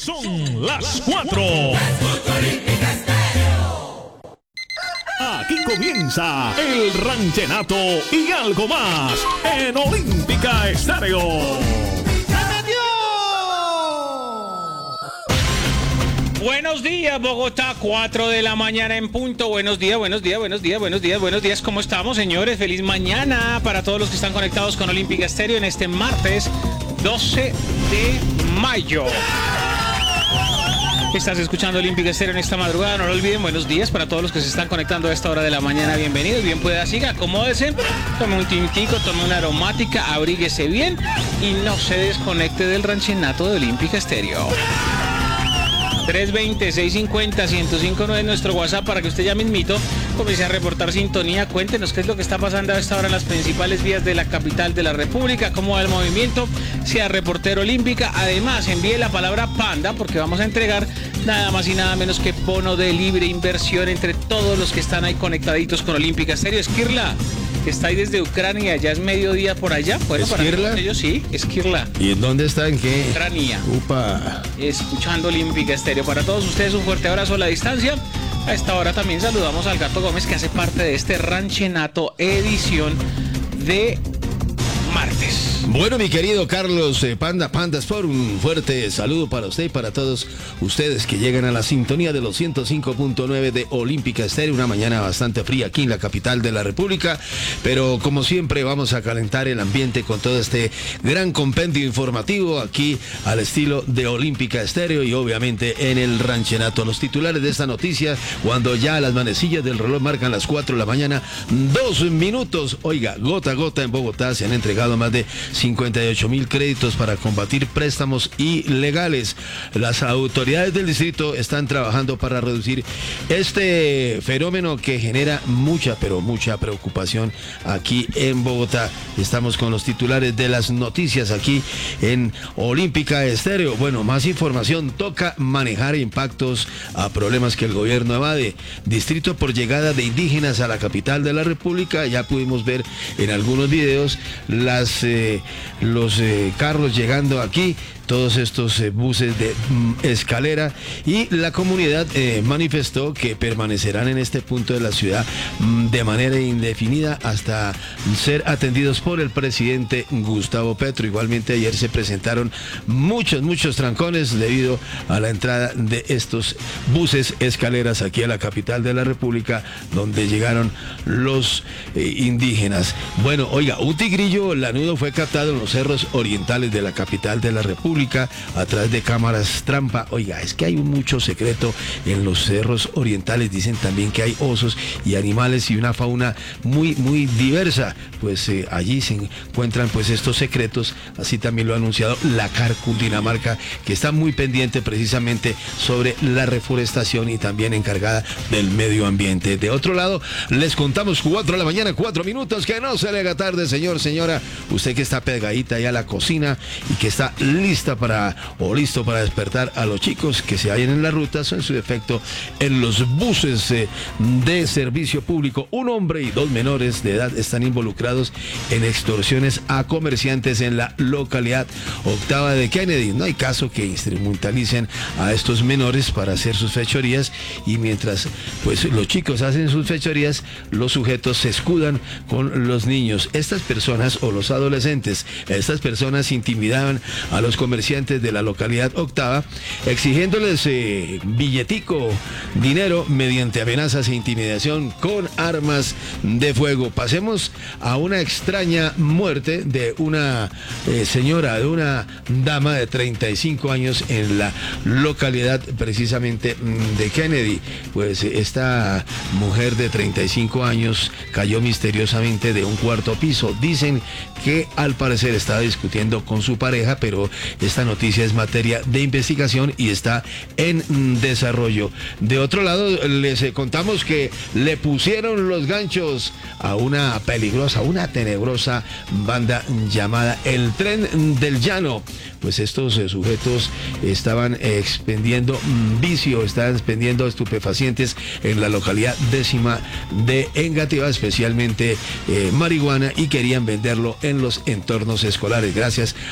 Son las 4. Aquí comienza el ranchenato y algo más en Olímpica Estéreo. Buenos días, Bogotá, 4 de la mañana en punto. Buenos días, ¿cómo estamos, señores? Feliz mañana para todos los que están conectados con Olímpica Estéreo en este martes 12 de mayo. Estás escuchando Olímpica Estéreo en esta madrugada, no lo olviden. Buenos días para todos los que se están conectando a esta hora de la mañana. Bienvenidos, bien pueda, siga, acomódese, tome un tintico, tome una aromática, abríguese bien y no se desconecte del ranchenato de Olímpica Estéreo. 320-650-1059 es nuestro WhatsApp para que usted ya mismito comience a reportar sintonía. Cuéntenos qué es lo que está pasando a esta hora en las principales vías de la capital de la República, cómo va el movimiento, sea reportero Olímpica. Además, envíe la palabra panda porque vamos a entregar nada más y nada menos que bono de libre inversión entre todos los que están ahí conectaditos con Olímpica Estéreo. Esquirla, que está ahí desde Ucrania, ya es mediodía por allá. Bueno, ¿Esquirla? Para ellos sí, Esquirla. ¿Y en dónde está? ¿En qué? Ucrania. Upa. Escuchando Olímpica Estéreo. Para todos ustedes un fuerte abrazo a la distancia. A esta hora también saludamos al Gato Gómez, que hace parte de este ranchenato edición de martes. Bueno, mi querido Carlos Pandas, por un fuerte saludo para usted y para todos ustedes que llegan a la sintonía de los 105.9 de Olímpica Estéreo. Una mañana bastante fría aquí en la capital de la República, pero como siempre vamos a calentar el ambiente con todo este gran compendio informativo aquí al estilo de Olímpica Estéreo y obviamente en el ranchenato. Los titulares de esta noticia, cuando ya las manecillas del reloj marcan las 4 de la mañana, 2 minutos. Oiga, gota a gota en Bogotá se han entregado más de 58,000 créditos para combatir préstamos ilegales. Las autoridades del distrito están trabajando para reducir este fenómeno que genera mucha preocupación aquí en Bogotá. Estamos con los titulares de las noticias aquí en Olímpica Estéreo. Bueno, más información. Toca manejar impactos a problemas que el gobierno evade. Distrito por llegada de indígenas a la capital de la República. Ya pudimos ver en algunos videos los carros llegando aquí, todos estos buses de escalera, y la comunidad manifestó que permanecerán en este punto de la ciudad de manera indefinida hasta ser atendidos por el presidente Gustavo Petro. Igualmente ayer se presentaron muchos trancones debido a la entrada de estos buses escaleras aquí a la capital de la República, donde llegaron los indígenas. Bueno, oiga, un tigrillo lanudo fue captado en los cerros orientales de la capital de la República a través de cámaras trampa. Oiga, es que hay mucho secreto en los cerros orientales. Dicen también que hay osos y animales y una fauna muy diversa. Pues allí se encuentran pues estos secretos. Así también lo ha anunciado la CAR Cundinamarca, que está muy pendiente precisamente sobre la reforestación y también encargada del medio ambiente. De otro lado, les contamos 4 de la mañana, 4 minutos, que no se le haga tarde, señor, señora. Usted que está pegadita ahí a la cocina y que está listo para despertar a los chicos que se hallan en las rutas o en su defecto en los buses de servicio público. Un hombre y 2 menores de edad están involucrados en extorsiones a comerciantes en la localidad octava de Kennedy. No hay caso que instrumentalicen a estos menores para hacer sus fechorías, y mientras pues los chicos hacen sus fechorías, los sujetos se escudan con los niños. Estas personas o los adolescentes, estas personas intimidaban a los comerciantes de la localidad octava, exigiéndoles billetico, dinero, mediante amenazas e intimidación con armas de fuego. Pasemos a una extraña muerte de una señora, de una dama de 35 años en la localidad precisamente de Kennedy. Pues esta mujer de 35 años cayó misteriosamente de un 4º piso. Dicen que al parecer estaba discutiendo con su pareja, pero esta noticia es materia de investigación y está en desarrollo. De otro lado, les contamos que le pusieron los ganchos a una peligrosa, una tenebrosa banda llamada El Tren del Llano. Pues estos sujetos estaban expendiendo vicio, estaban expendiendo estupefacientes en la localidad 10ª de Engativá, especialmente marihuana, y querían venderlo en los entornos escolares. Gracias